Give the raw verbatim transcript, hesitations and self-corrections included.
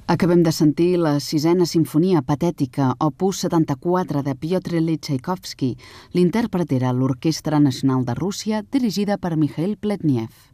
Acabem de sentir la sisena sinfonia patètica, opus setanta-quatre de Piotr Ilyich Txaikovski. L'intèrpret era l'Orquestra Nacional de Rússia, dirigida per Mikhail Pletnev.